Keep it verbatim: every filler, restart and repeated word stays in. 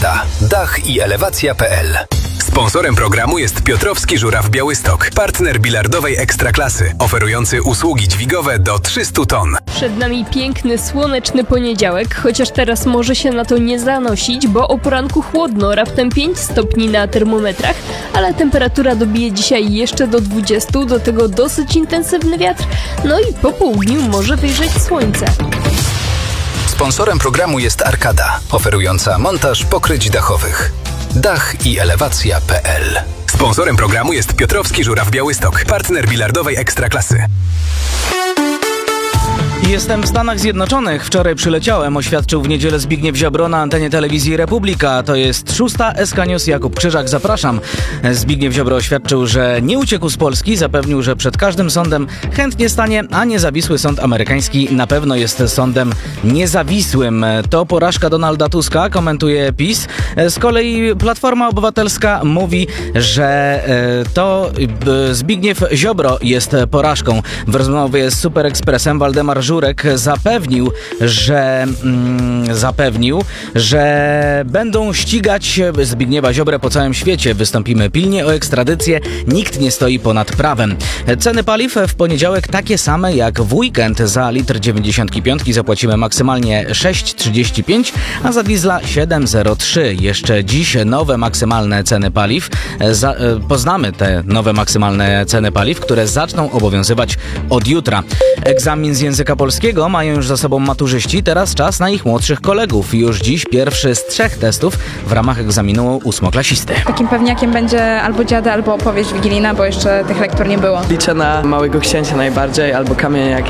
Arkada. Dach i elewacja kropka pe el. Sponsorem programu jest Piotrowski Żuraw Białystok, partner bilardowej Ekstraklasy, oferujący usługi dźwigowe do trzystu ton. Przed nami piękny, słoneczny poniedziałek, chociaż teraz może się na to nie zanosić, bo o poranku chłodno, raptem pięć stopni na termometrach, ale temperatura dobije dzisiaj jeszcze do dwudziestu, do tego dosyć intensywny wiatr, no i po południu może wyjrzeć słońce. Sponsorem programu jest Arkada, oferująca montaż pokryć dachowych. Dach i elewacja kropka pe el. Sponsorem programu jest Piotrowski Żuraw Białystok, partner bilardowej Ekstraklasy. Jestem w Stanach Zjednoczonych. Wczoraj przyleciałem, oświadczył w niedzielę Zbigniew Ziobro na antenie telewizji Republika. To jest szósta S K News. Jakub Krzyżak, zapraszam. Zbigniew Ziobro oświadczył, że nie uciekł z Polski. Zapewnił, że przed każdym sądem chętnie stanie, a niezawisły sąd amerykański na pewno jest sądem niezawisłym. To porażka Donalda Tuska, komentuje PiS. Z kolei Platforma Obywatelska mówi, że to Zbigniew Ziobro jest porażką. W rozmowie z Super Expressem Waldemar Żurek zapewnił, że mm, zapewnił, że będą ścigać Zbigniewa Ziobrę po całym świecie. Wystąpimy pilnie o ekstradycję. Nikt nie stoi ponad prawem. Ceny paliw w poniedziałek takie same jak w weekend. Za litr dziewięćdziesiąt pięć zapłacimy maksymalnie sześć trzydzieści pięć, a za diesla siedem zero trzy. Jeszcze dziś nowe maksymalne ceny paliw. Za, poznamy te nowe maksymalne ceny paliw, które zaczną obowiązywać od jutra. Egzamin z języka polskiego mają już za sobą maturzyści, teraz czas na ich młodszych kolegów. Już dziś pierwszy z trzech testów w ramach egzaminu ósmoklasisty. Takim pewniakiem będzie albo dziada, albo opowieść wigilijna, bo jeszcze tych lektur nie było. Liczę na Małego Księcia najbardziej, albo Kamień jak